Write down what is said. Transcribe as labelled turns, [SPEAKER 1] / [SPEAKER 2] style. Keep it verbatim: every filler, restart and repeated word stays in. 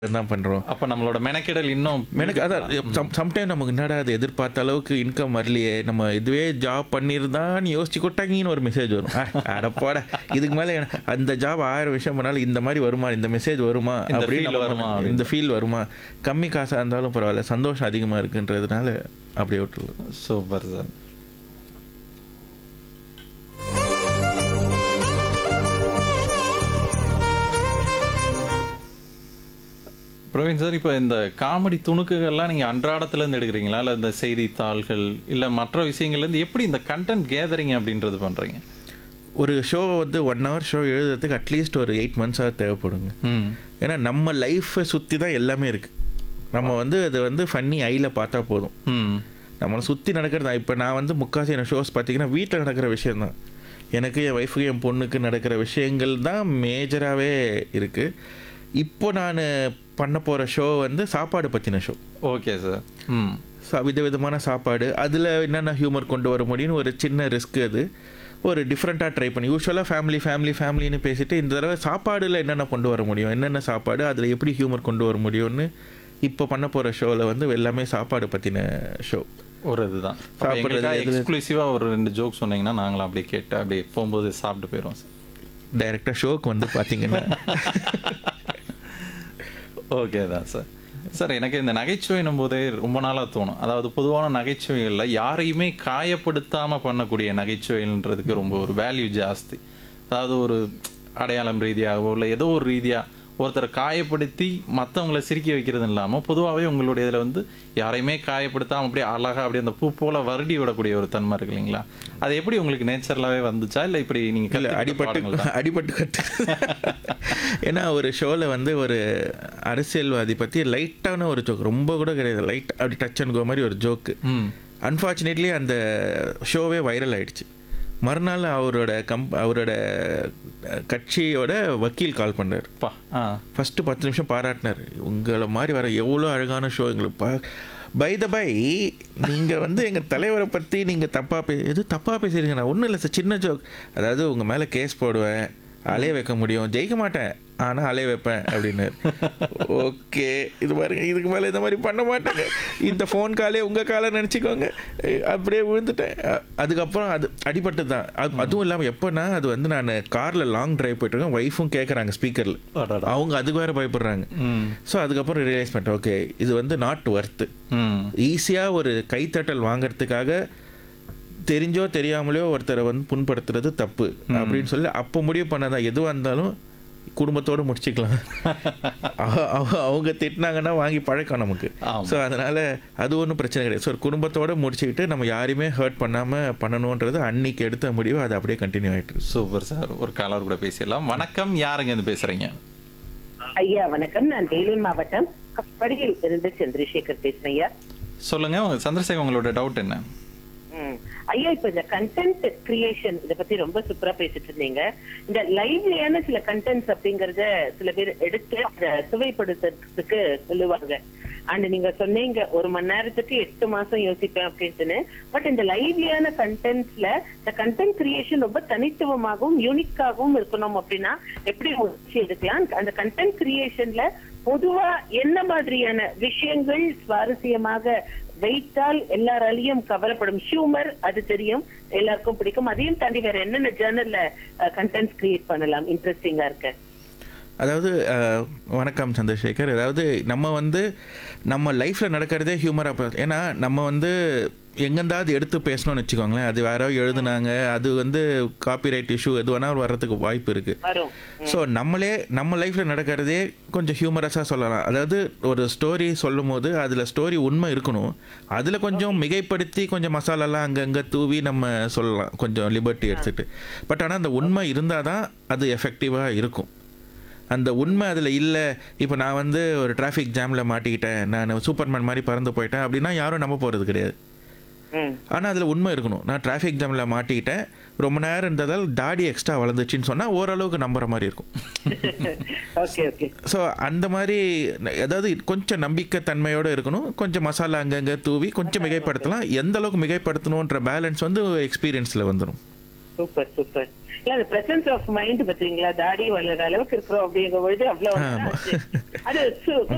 [SPEAKER 1] தான் பண்றோம்.
[SPEAKER 2] அப்ப நம்மளோட மெனக்கெடல் இன்னும்
[SPEAKER 1] எனக்கு அதான் சம் சம்டைம் நமக்கு என்னடா அது எதிர்பார்த்த அளவுக்கு இன்கம் வரலையே, நம்ம இதுவே ஜாப் பண்ணியிருந்தான்னு யோசிச்சு கொட்டாங்கன்னு ஒரு மெசேஜ் வரும். அடப்பாட இதுக்கு மேலே அந்த ஜாப் ஆயிரம் விஷயம் பண்ணாலும் இந்த மாதிரி வருமா, இந்த மெசேஜ் வருமா
[SPEAKER 2] இந்த
[SPEAKER 1] அப்படின்னு
[SPEAKER 2] feel
[SPEAKER 1] நம்ம
[SPEAKER 2] வருமா
[SPEAKER 1] இந்த
[SPEAKER 2] அப்படின்னு.
[SPEAKER 1] ஃபீல் வருமா, கம்மி காசாக இருந்தாலும் பரவாயில்ல சந்தோஷம் அதிகமாக இருக்குன்றதுனால அப்படியே விட்டுருவோம்.
[SPEAKER 2] Super sir. பிரவீன் சார், இப்போ இந்த காமெடி துணுக்குகள்லாம் நீங்கள் அன்றாடத்துலேருந்து எடுக்கிறீங்களா, இல்லை இந்த செய்தித்தாள்கள் இல்லை மற்ற விஷயங்கள்லேருந்து எப்படி இந்த கண்டென்ட் கேதரிங் அப்படின்றது பண்ணுறீங்க?
[SPEAKER 1] ஒரு ஷோ வந்து ஒன் ஹவர் ஷோ எழுதுறதுக்கு அட்லீஸ்ட் ஒரு எயிட் மந்த்ஸாக தேவைப்படுங்க.
[SPEAKER 2] ம்
[SPEAKER 1] ஏன்னா நம்ம லைஃப்பை சுற்றி தான் எல்லாமே இருக்குது. நம்ம வந்து அது வந்து ஃபன்னி ஐயில் பார்த்தா போதும்.
[SPEAKER 2] ம்
[SPEAKER 1] நம்மளை சுற்றி நடக்கிறது தான். இப்போ நான் வந்து முக்காசி என்ன ஷோஸ் பார்த்தீங்கன்னா வீட்டில் நடக்கிற விஷயந்தான். எனக்கு என் ஒய்ஃபுக்கு என் பொண்ணுக்கு நடக்கிற விஷயங்கள் தான் மேஜராகவே இருக்குது. இப்போ நான் பண்ண போகிற ஷோ வந்து சாப்பாடு பற்றின ஷோ.
[SPEAKER 2] Okay sir. ம்
[SPEAKER 1] சா விதவிதமான சாப்பாடு, அதில் என்னென்ன ஹியூமர் கொண்டு வர முடியும்னு ஒரு சின்ன ரிஸ்க். அது ஒரு டிஃப்ரெண்ட்டாக ட்ரை பண்ணி, யூஸ்வலாக ஃபேமிலி ஃபேமிலி ஃபேமிலின்னு பேசிட்டு இந்த தடவை சாப்பாடில் என்னென்ன கொண்டு வர முடியும், என்னென்ன சாப்பாடு அதில் எப்படி ஹியூமர் கொண்டு வர முடியும்னு இப்போ பண்ண போகிற ஷோவில் வந்து எல்லாமே சாப்பாடு பற்றின ஷோ.
[SPEAKER 2] ஒரு இதுதான்
[SPEAKER 1] சாப்பிட்றது எது-
[SPEAKER 2] எக்ஸ்க்ளூசிவாக ஒரு ரெண்டு ஜோக் சொன்னீங்கன்னா நாங்களும் அப்படியே கேட்டு அப்படியே போகும்போது சாப்பிட்டு போயிடுவோம் சார்.
[SPEAKER 1] டைரெக்டாக ஷோக்கு வந்து பார்த்தீங்கன்னா
[SPEAKER 2] ஓகே தான் சார். சார், எனக்கு இந்த நகைச்சுவைன்னும் போதே ரொம்ப நாளாக தோணும். அதாவது பொதுவான நகைச்சுவைகளில் யாரையுமே காயப்படுத்தாமல் பண்ணக்கூடிய நகைச்சுவைன்றதுக்கு ரொம்ப ஒரு வேல்யூ ஜாஸ்தி. அதாவது ஒரு அடையாளம் ரீதியாகவோ இல்லை ஏதோ ஒரு ரீதியாக ஒருத்தரை காயப்படுத்தி மற்றவங்களை சிரிக்க வைக்கிறது இல்லாமல் பொதுவாகவே உங்களுடைய இதில் வந்து யாரையுமே காயப்படுத்தாமல் அப்படியே அழகாக அப்படியே அந்த பூ போல வருடி விடக்கூடிய ஒரு தன்மை இருக்கு இல்லைங்களா? அது எப்படி உங்களுக்கு நேச்சுரலாகவே வந்துச்சா இல்லை இப்படி
[SPEAKER 1] இல்லை
[SPEAKER 2] நீங்கள்
[SPEAKER 1] அடிபட்டு அடிபட்டு கட்டு. ஏன்னா ஒரு ஷோவில் வந்து ஒரு அரசியல்வாதி பற்றி லைட்டான ஒரு ஜோக், ரொம்ப கூட கிடையாது, லைட் அப்படி டச் அண்ட் கோ மாதிரி ஒரு ஜோக்கு.
[SPEAKER 2] ம்
[SPEAKER 1] அன்ஃபார்ச்சுனேட்லி அந்த ஷோவே வைரல் ஆயிடுச்சு. மறுநாள் அவரோட கம்ப் அவரோட கட்சியோட வக்கீல் கால் பண்ணார்.
[SPEAKER 2] பா ஆ
[SPEAKER 1] ஃபஸ்ட்டு பத்து நிமிஷம் பாராட்டினார், உங்களை மாதிரி வர எவ்வளோ அழகான ஷோ எங்களுக்கு பா பை த பை நீங்கள் வந்து எங்கள் தலைவரை பற்றி நீங்கள் தப்பாக பே எது தப்பாக பேசுறீங்க. நான் ஒன்றும் இல்லை சார், சின்ன ஜோக். அதாவது உங்கள் மேலே கேஸ் போடுவேன், அலைய வைக்க முடியும், ஜெயிக்க மாட்டேன் ஆனால் அலைய வைப்பேன் அப்படின்னு. ஓகே, இது பாருங்க, இதுக்கு மேலே இந்த மாதிரி பண்ண மாட்டேங்க, இந்த ஃபோன் காலே உங்கள் காலை நினச்சிக்கோங்க. அப்படியே விழுந்துட்டேன். அ- அதுக்கப்புறம் அது அடிபட்டு தான். அது அதுவும் இல்லாமல் எப்போனா அது வந்து நான் காரில் லாங் டிரைவ் போயிட்டுருக்கேன், ஒய்ஃபும் கேட்குறாங்க ஸ்பீக்கரில்,
[SPEAKER 2] அடடா.
[SPEAKER 1] அவங்க அதுக்கு வேறு பயப்படுறாங்க.
[SPEAKER 2] ம்
[SPEAKER 1] ஸோ அதுக்கப்புறம் ரியலைஸ் பண்ணிட்டேன், ஓகே இது வந்து நாட் ஒர்த்து.
[SPEAKER 2] ம்
[SPEAKER 1] ஈஸியாக ஒரு கைத்தட்டல் வாங்குறதுக்காக தெரிஞ்சோ தெரியாமலையோ ஒருத்தரை வந்து புண்படுத்துறது தப்பு அப்படின்னு சொல்லி அப்போ முடிவு பண்ணதான், எதுவாக இருந்தாலும் குடும்பத்தோடு முடிச்சுக்கலாம். அவ- அவ- அவங்க திட்டினாங்கன்னா வாங்கி பழக்கம் நமக்கு.
[SPEAKER 2] ஆமா.
[SPEAKER 1] ஸோ அதனால் அது ஒன்றும் பிரச்சனை கிடையாது. ஸோ குடும்பத்தோடு முடிச்சுக்கிட்டு நம்ம யாரையுமே ஹர்ட் பண்ணாமல் பண்ணணுன்றது அன்னைக்கு எடுத்த முடிவு, அது அப்படியே கண்டினியூ ஆகிட்டு இருக்கு.
[SPEAKER 2] Super sir. ஒரு காலர் கூட பேசிடலாம். வணக்கம், யாருங்க இருந்து பேசுறீங்க?
[SPEAKER 3] ஐயா வணக்கம். நான் வேலூர் மாவட்டம் கப்படியில் இருந்து சந்திரசேகர் பேசுறேன் ஐயா.
[SPEAKER 2] சொல்லுங்க உங்க சந்திரசேகர், உங்களோட டவுட் என்ன?
[SPEAKER 3] ம். ஐயா, இப்ப இந்த கண்டென்ட் கிரியேஷன் இத பத்தி ரொம்ப சூப்பரா பேசிட்டு இருந்தீங்க. இந்த லைவ்லியான சில கண்டென்ட்ஸ் அப்படிங்கறத சில பேர் எடுத்து அதை சுவைப்படுத்துறதுக்கு சொல்லுவாங்க. அண்ட் நீங்க சொன்னீங்க ஒரு மணி நேரத்துக்கு எட்டு மாசம் யோசிப்பேன் அப்படின்ட்டுன்னு. பட் இந்த லைவ்லியான கண்டென்ட்ஸ்ல இந்த கண்டென்ட் கிரியேஷன் ரொம்ப தனித்துவமாகவும் யூனிக்காகவும் இருக்கணும் அப்படின்னா எப்படி முயற்சி எடுக்கலாம்? அந்த கண்டென்ட் கிரியேஷன்ல பொதுவா என்ன மாதிரியான விஷயங்கள் சுவாரஸ்யமாக வைத்தால் எல்லாராலையும் கவரப்படும்? ஹியூமர் அது தெரியும், எல்லாருக்கும் பிடிக்கும். அதையும் தாண்டி வேற என்னென்ன ஜேர்னல்ல கண்டென்ட்ஸ் கிரியேட் பண்ணலாம் இன்ட்ரெஸ்டிங்கா இருக்க?
[SPEAKER 1] அதாவது அஹ், வணக்கம் சந்திரசேகர். அதாவது நம்ம வந்து நம்ம லைஃப்பில் நடக்கிறதே ஹியூமராக, ஏன்னா நம்ம வந்து எங்கேருந்தாவது எடுத்து பேசணும்னு வச்சுக்கோங்களேன், அது யாரோ எழுதுனாங்க, அது வந்து காப்பிரைட் இஷ்யூ எது வேணால் வர்றதுக்கு வாய்ப்பு இருக்குது.
[SPEAKER 3] வரும்.
[SPEAKER 1] ஸோ நம்மளே நம்ம லைஃப்பில் நடக்கிறதே கொஞ்சம் ஹியூமரஸாக சொல்லலாம். அதாவது ஒரு ஸ்டோரி சொல்லும் போது அதில் ஸ்டோரி உண்மை இருக்கணும், அதில் கொஞ்சம் மிகைப்படுத்தி கொஞ்சம் மசாலாலாம் அங்கங்கே தூவி நம்ம சொல்லலாம், கொஞ்சம் லிபர்ட்டி எடுத்துகிட்டு. பட் ஆனால் அந்த உண்மை இருந்தால் தான் அது எஃபெக்டிவாக இருக்கும். அந்த உண்மை அதில் இல்லை, இப்போ நான் வந்து ஒரு டிராஃபிக் ஜாமில் மாட்டிக்கிட்டேன், நான் சூப்பர்மேன் மாதிரி பறந்து போயிட்டேன் அப்படின்னா யாரும் நம்ப போகிறது கிடையாது.
[SPEAKER 3] ம்.
[SPEAKER 1] ஆனால் அதில் உண்மை இருக்கணும். நான் டிராஃபிக் ஜாமில் மாட்டிக்கிட்டேன், ரொம்ப நேரம் இருந்ததால் தாடி எக்ஸ்ட்ரா வளர்ந்துச்சின்னு சொன்னால் ஓரளவுக்கு நம்புற மாதிரி இருக்கும்.
[SPEAKER 3] Okay okay.
[SPEAKER 1] ஸோ அந்த மாதிரி அதாவது கொஞ்சம் நம்பிக்கை தன்மையோடு இருக்கணும், கொஞ்சம் மசாலா அங்கங்கே தூவி கொஞ்சம் மிகைப்படுத்தலாம். எந்த அளவுக்கு மிகைப்படுத்தணுன்ற பேலன்ஸ் வந்து எக்ஸ்பீரியன்ஸில் வந்துடும்.
[SPEAKER 3] Super super. இல்ல அந்த பிரசன்ஸ் ஆஃப் மைண்ட் பாத்தீங்களா, தாடி வளர்ற அளவுக்கு இருக்கிறோம் அப்படிங்கிற பொழுது அவ்வளவு
[SPEAKER 1] ஆமா.
[SPEAKER 3] அது சு-